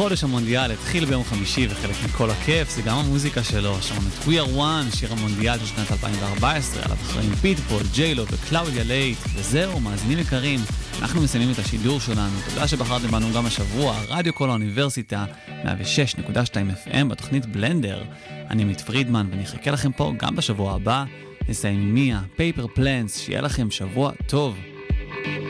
חודש המונדיאל התחיל ביום חמישי וחלק מכל הכיף זה גם המוזיקה שלו. שמענו את We Are One, שיר המונדיאל של שנת 2014, עליו אחראים פיטבול, ג'יילו וקלאודיה לייט. וזהו, מאזינים יקרים, אנחנו מסיימים את השידור שלנו. תודה שבחרתם בנו גם השבוע, רדיו כל האוניברסיטה, 106.2 FM בתוכנית בלנדר. אני עמית פרידמן ואני אחכה לכם פה גם בשבוע הבא. נסיים עם מיה, פייפר פלנס, שיהיה לכם שבוע טוב.